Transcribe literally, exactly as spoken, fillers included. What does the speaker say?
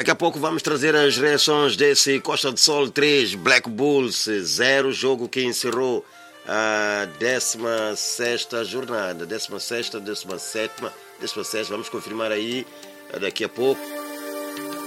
Daqui a pouco vamos trazer as reações desse Costa do Sol três, Black Bulls zero, jogo que encerrou a décima sexta jornada, décima sexta, décima sétima, décima sexta, vamos confirmar aí daqui a pouco.